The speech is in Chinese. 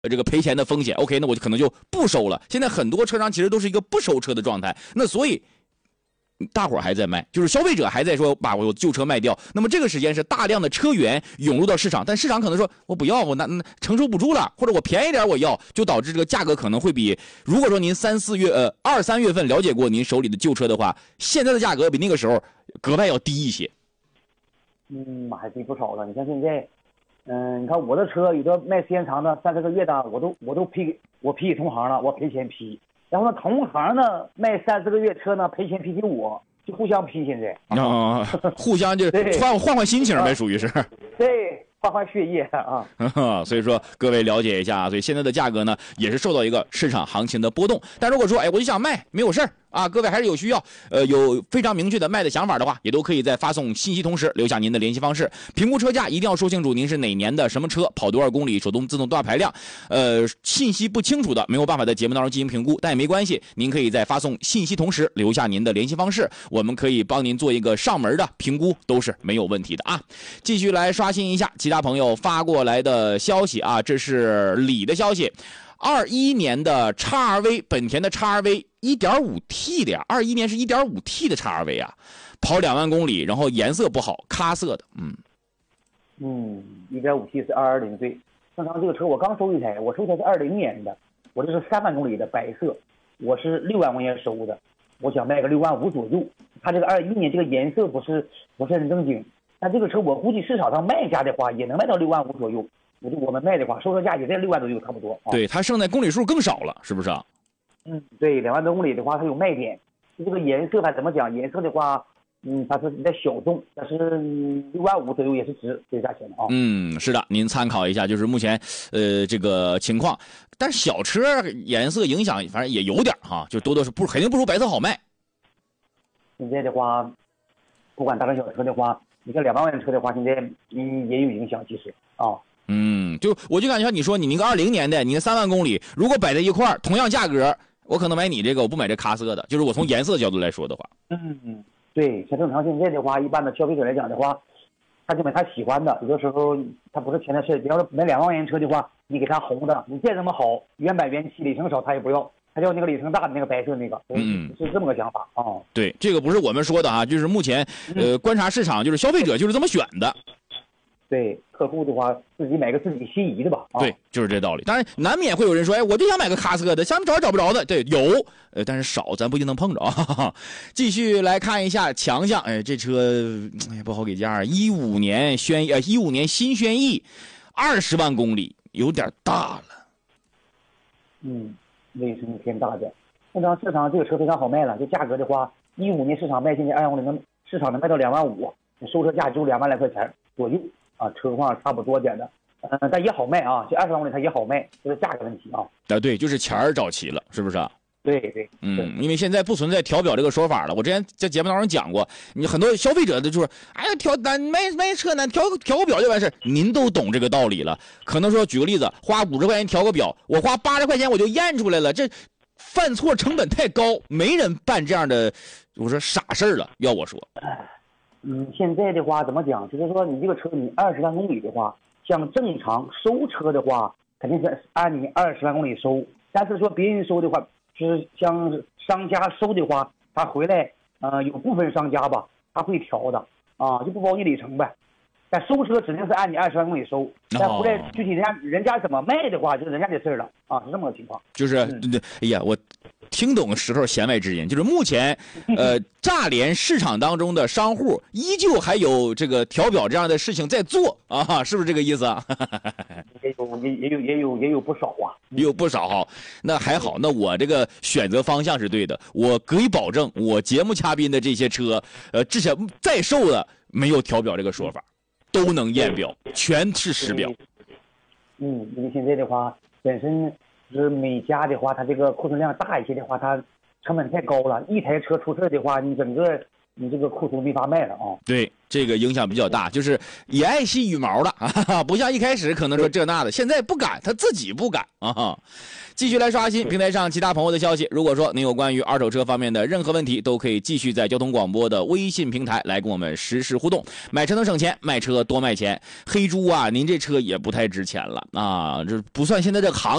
这个赔钱的风险 ，OK， 那我就可能就不收了。现在很多车商其实都是一个不收车的状态，那所以大伙儿还在卖，就是消费者还在说把我旧车卖掉。那么这个时间是大量的车源涌入到市场，但市场可能说我不要，我那承受不住了，或者我便宜点我要，就导致这个价格可能会比如果说您2、3月份了解过您手里的旧车的话，现在的价格比那个时候格外要低一些。 还低不少了。你像现在，你看我的车有的卖时间长的30个月的，我都批给同行了，我赔钱批。然后呢，同行呢卖30个月车呢赔钱批给我，就互相批现在。 互相就换心情呗，属于是。 对。换血液啊！ 所以说各位了解一下，所以现在的价格呢也是受到一个市场行情的波动。但如果说我就想卖，没有事儿啊，各位还是有需要，有非常明确的卖的想法的话，也都可以在发送信息同时留下您的联系方式。评估车价一定要说清楚您是哪年的什么车，跑多少公里，手动自动多大排量。信息不清楚的没有办法在节目当中进行评估，但也没关系，您可以在发送信息同时留下您的联系方式，我们可以帮您做一个上门的评估，都是没有问题的啊。继续来刷新一下其他朋友发过来的消息啊，这是李的消息。21年的 XRV， 本田的 XRV1.5T 的呀，21年是 1.5T 的 XRV 啊，跑2万公里，然后颜色不好，咖色的 ，1.5T 是220，对。正常这个车我刚收一台，我收一台是20年的，我这是3万公里的白色，我是6万块钱收的，我想卖个6万5左右。它这个21年这个颜色不是很正经。但这个车我估计市场上卖家的话也能卖到6万5左右，我们卖的话收车价也在6万左右差不多。 对，它剩在公里数更少了，是不是啊？ 对，2万多公里的话它有卖点。这个颜色它怎么讲？颜色的话，它是在小众，但是6万5左右也是值这个价钱的啊。 是的，您参考一下，就是目前这个情况。但是小车颜色影响反正也有点哈，就多是肯定不如白色好卖。 现在的话，不管大车小车的话。你看2万块钱车的话，现在也有影响，其实啊。 我就感觉你说你那个20年的，你那3万公里，如果摆在一块儿，同样价格，我可能买你这个，我不买这咖色的。就是我从颜色角度来说的话。 对，像正常现在的话，一般的消费者来讲的话，他就买他喜欢的。有的时候他不是钱的事，比方说买2万块钱车的话，你给他红的，你再怎么好，原版原漆里程少他也不要。他叫那个里程大的那个白色那个，是这么个想法啊。 对，这个不是我们说的啊，就是目前观察市场，就是消费者就是这么选的。 对，客户的话自己买个自己心仪的吧。 对，就是这道理。当然难免会有人说，我就想买个咖色的，想找也找不着的。对，有，但是少，咱不一定能碰着啊。继续来看一下强项，这车不好给价，15年新轩逸，20万公里，有点大了。 卫生偏大的。正常市场这个车非常好卖了，这价格的话，15年市场卖现在2万公里市场能卖到2万5，收车价就2万来块钱左右啊，车况差不多点的，但也好卖啊，这20万公里它也好卖，就是价格问题啊。 对，就是钱儿找齐了，是不是啊？ 对， 因为现在不存在调表这个说法了。我之前在节目当中讲过，你很多消费者的就是，卖车难调个表就完事，您都懂这个道理了。可能说举个例子，花50块钱调个表，我花80块钱我就验出来了，这犯错成本太高，没人办这样的，我说傻事了。要我说， 现在的话怎么讲？就是说你这个车你20万公里的话，像正常收车的话，肯定是按你20万公里收，但是说别人收的话。就是像商家收的话，他回来有部分商家吧，他会调的啊，就不包你里程呗。但收车指定是按你20万公里收，但回来具体人家怎么卖的话，就是人家的事了啊，是这么个情况。 就是对，哎呀，我听懂石头弦外之音，就是目前乍联市场当中的商户依旧还有这个调表这样的事情在做啊，是不是这个意思啊？ 也有不少啊， 也有不少。那还好，那我这个选择方向是对的，我可以保证我节目嘉宾的这些车，至少在售的没有调表这个说法，都能验表，全是实表。 因为现在的话，本身就是每家的话，它这个库存量大一些的话，它成本太高了，一台车出事的话，你这个库存没法卖了啊。 对， 这个影响比较大，就是也爱惜羽毛的，不像一开始可能说这那的，现在不敢，他自己不敢啊。继续来刷新平台上其他朋友的消息。如果说您有关于二手车方面的任何问题，都可以继续在交通广播的微信平台来跟我们实时互动。买车能省钱，卖车多卖钱。黑猪啊，您这车也不太值钱了啊，这不算现在这个行